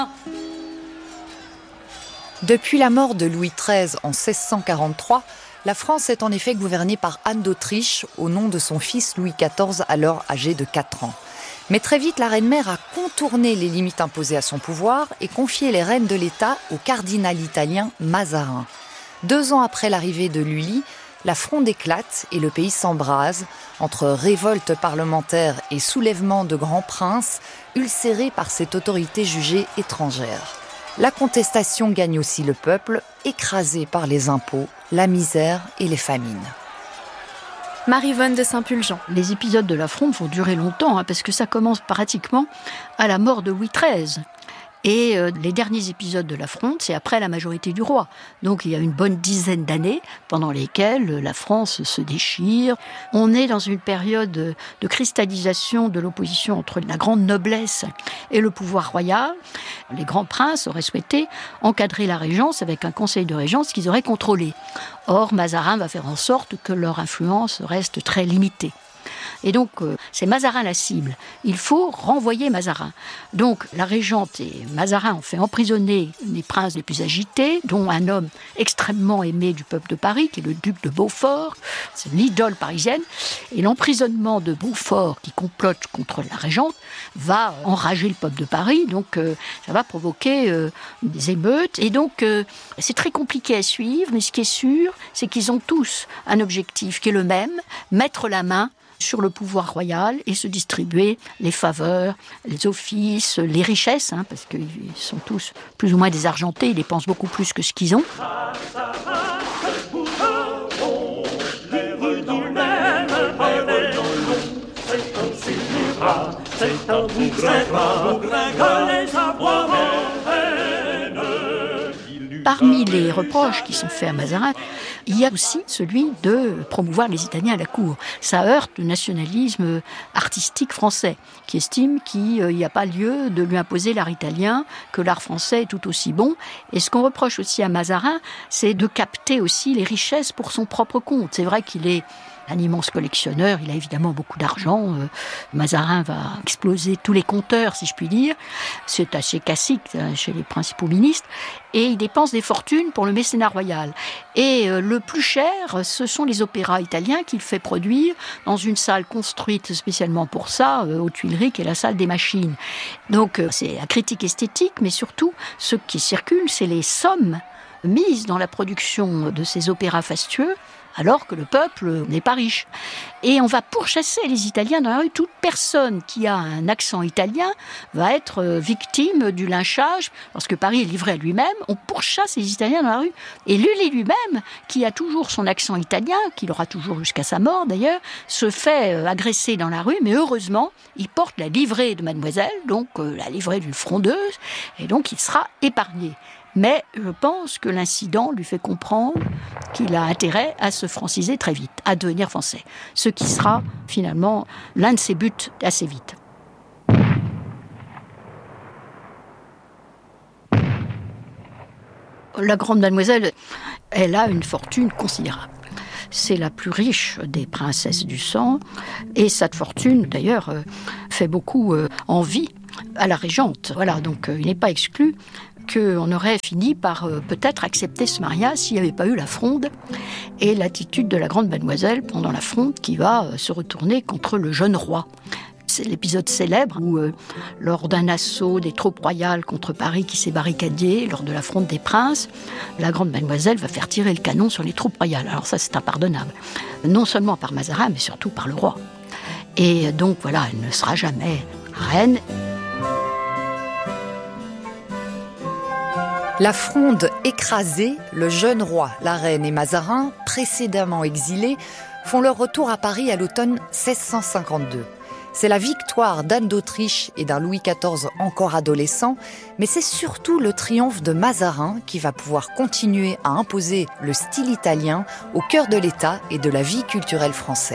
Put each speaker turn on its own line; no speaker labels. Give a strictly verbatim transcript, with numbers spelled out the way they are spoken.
Depuis la mort de Louis treize en seize cent quarante-trois, la France est en effet gouvernée par Anne d'Autriche au nom de son fils Louis quatorze, alors âgé de quatre ans. Mais très vite, la reine-mère a contourné les limites imposées à son pouvoir et confié les rênes de l'État au cardinal italien Mazarin. Deux ans après l'arrivée de Lully, la fronde éclate et le pays s'embrase entre révolte parlementaire et soulèvement de grands princes ulcérés par cette autorité jugée étrangère. La contestation gagne aussi le peuple, écrasé par les impôts, la misère et les famines.
Marie-Vonne de Saint-Pulgent.
Les épisodes de la Fronde vont durer longtemps, hein, parce que ça commence pratiquement à la mort de Louis treize. Et euh, les derniers épisodes de la Fronde, c'est après la majorité du roi. Donc il y a une bonne dizaine d'années pendant lesquelles la France se déchire. On est dans une période de cristallisation de l'opposition entre la grande noblesse et le pouvoir royal. Les grands princes auraient souhaité encadrer la régence avec un conseil de régence qu'ils auraient contrôlé. Or, Mazarin va faire en sorte que leur influence reste très limitée. Et donc, euh, c'est Mazarin la cible. Il faut renvoyer Mazarin. Donc, la régente et Mazarin ont fait emprisonner les princes les plus agités, dont un homme extrêmement aimé du peuple de Paris, qui est le duc de Beaufort. C'est l'idole parisienne. Et l'emprisonnement de Beaufort, qui complote contre la régente, va enrager le peuple de Paris. Donc, euh, ça va provoquer euh, des émeutes. Et donc, euh, c'est très compliqué à suivre, mais ce qui est sûr, c'est qu'ils ont tous un objectif qui est le même, mettre la main sur le pouvoir royal et se distribuer les faveurs, les offices, les richesses, hein, parce qu'ils sont tous plus ou moins désargentés, ils dépensent beaucoup plus que ce qu'ils ont. Parmi les reproches qui sont faits à Mazarin, il y a aussi celui de promouvoir les Italiens à la cour. Ça heurte le nationalisme artistique français, qui estime qu'il n'y a pas lieu de lui imposer l'art italien, que l'art français est tout aussi bon. Et ce qu'on reproche aussi à Mazarin, c'est de capter aussi les richesses pour son propre compte. C'est vrai qu'il est un immense collectionneur, il a évidemment beaucoup d'argent. Euh, Mazarin va exploser tous les compteurs, si je puis dire. C'est assez classique euh, chez les principaux ministres. Et il dépense des fortunes pour le mécénat royal. Et euh, le plus cher, ce sont les opéras italiens qu'il fait produire dans une salle construite spécialement pour ça, euh, aux Tuileries, qui est la salle des machines. Donc euh, c'est la critique esthétique, mais surtout, ce qui circule, c'est les sommes mises dans la production de ces opéras fastueux, alors que le peuple n'est pas riche. Et on va pourchasser les Italiens dans la rue. Toute personne qui a un accent italien va être victime du lynchage, parce que Paris est livré à lui-même. On pourchasse les Italiens dans la rue. Et Lully lui-même, qui a toujours son accent italien, qu'il aura toujours jusqu'à sa mort d'ailleurs, se fait agresser dans la rue, mais heureusement, il porte la livrée de Mademoiselle, donc la livrée d'une frondeuse, et donc il sera épargné. Mais je pense que l'incident lui fait comprendre qu'il a intérêt à se franciser très vite, à devenir français. Ce qui sera finalement l'un de ses buts assez vite. La grande Mademoiselle, elle a une fortune considérable. C'est la plus riche des princesses du sang. Et cette fortune, d'ailleurs, fait beaucoup envie à la régente. Voilà, donc il n'est pas exclu qu'on aurait fini par euh, peut-être accepter ce mariage s'il n'y avait pas eu la Fronde et l'attitude de la grande Mademoiselle pendant la Fronde qui va euh, se retourner contre le jeune roi. C'est l'épisode célèbre où, euh, lors d'un assaut des troupes royales contre Paris qui s'est barricadé, lors de la Fronde des Princes, la grande Mademoiselle va faire tirer le canon sur les troupes royales. Alors ça, c'est impardonnable. Non seulement par Mazarin, mais surtout par le roi. Et donc voilà, elle ne sera jamais reine.
La Fronde écrasée, le jeune roi, la reine et Mazarin, précédemment exilés, font leur retour à Paris à l'automne seize cent cinquante-deux. C'est la victoire d'Anne d'Autriche et d'un Louis quatorze encore adolescent, mais c'est surtout le triomphe de Mazarin qui va pouvoir continuer à imposer le style italien au cœur de l'État et de la vie culturelle française.